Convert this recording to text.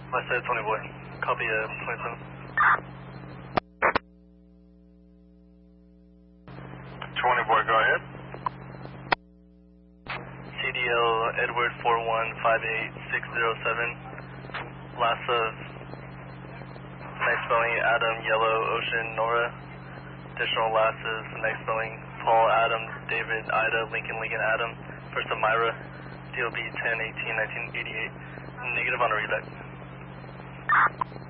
My side 20 boy. Copy 27. 20 boy, go ahead. CDL Edward 4158607. Last of night spelling Adam Yellow Ocean Nora. Additional last is night spelling Paul Adam David Ida Lincoln Lincoln Adam. First of Myra. DOB 1018-1988. Negative on a readback.